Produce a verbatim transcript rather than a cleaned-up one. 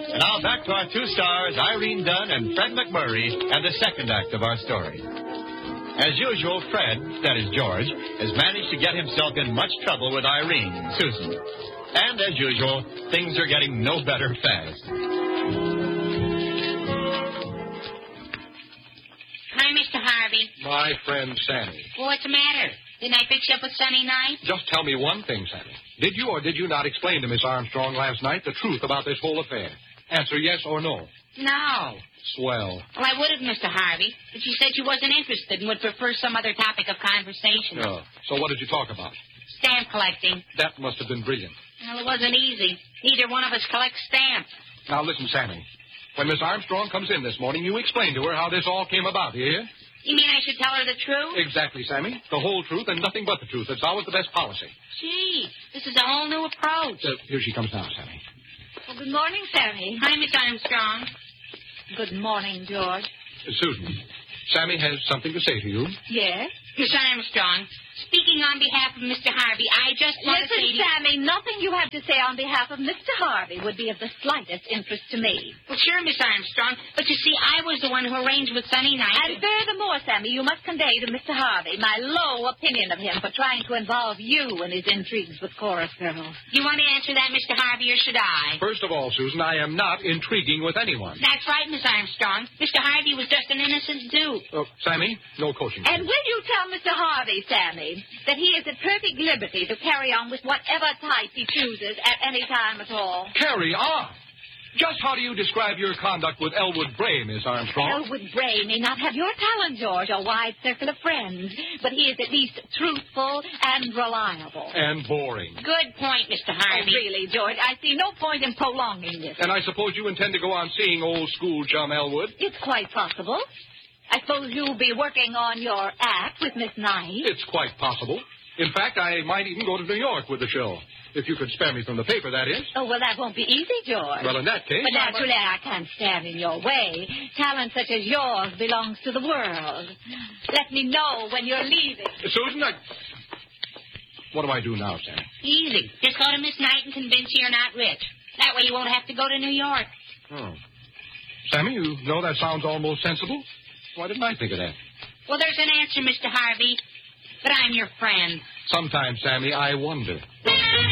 Now back to our two stars, Irene Dunn and Fred McMurray, and the second act of our story. As usual, Fred, that is George, has managed to get himself in much trouble with Irene, Susan. And as usual, things are getting no better fast. Hi, Mister Harvey. My friend Sammy. Well, what's the matter? Didn't I fix you up with Sunny night? Just tell me one thing, Sammy. Did you or did you not explain to Miss Armstrong last night the truth about this whole affair? Answer yes or no. No. Swell. Well, I would have, Mister Harvey, but she said she wasn't interested and would prefer some other topic of conversation. Oh, so what did you talk about? Stamp collecting. That must have been brilliant. Well, it wasn't easy. Neither one of us collects stamps. Now, listen, Sammy. When Miss Armstrong comes in this morning, you explain to her how this all came about, you hear? You mean I should tell her the truth? Exactly, Sammy. The whole truth and nothing but the truth. That's always the best policy. Gee, this is a whole new approach. Uh, here she comes now, Sammy. Well, good morning, Sammy. Hi, Miss Armstrong. Good morning, George. Uh, Susan, Sammy has something to say to you. Yes? Miss Armstrong, speaking on behalf of Mister Harvey, I just want to Listen, say to you... Sammy, nothing you have to say on behalf of Mister Harvey would be of the slightest interest to me. Well, sure, Miss Armstrong, but you see, I was the one who arranged with Sunny night. And furthermore, Sammy, you must convey to Mister Harvey my low opinion of him for trying to involve you in his intrigues with chorus girls. You want to answer that, Mister Harvey, or should I? First of all, Susan, I am not intriguing with anyone. That's right, Miss Armstrong. Mister Harvey was just an innocent dupe. Oh, Sammy, no coaching. And will you tell Mister Harvey, Sammy, that he is at perfect liberty to carry on with whatever type he chooses at any time at all? Carry on? Just how do you describe your conduct with Elwood Bray, Miss Armstrong? Elwood Bray may not have your talent, George, or wide circle of friends, but he is at least truthful and reliable. And boring. Good point, Mister Oh, Harvey. really, George, I see no point in prolonging this. And I suppose you intend to go on seeing old school chum Elwood? It's quite possible. I suppose you'll be working on your act with Miss Knight. It's quite possible. In fact, I might even go to New York with the show. If you could spare me from the paper, that is. Oh, well, that won't be easy, George. Well, in that case... But naturally, I can't stand in your way. Talent such as yours belongs to the world. Let me know when you're leaving. Susan, I... What do I do now, Sam? Easy. Just go to Miss Knight and convince her you're not rich. That way you won't have to go to New York. Oh. Sammy, you know that sounds almost sensible. Why didn't I think of that? Well, there's an answer, Mister Harvey. But I'm your friend. Sometimes, Sammy, I wonder.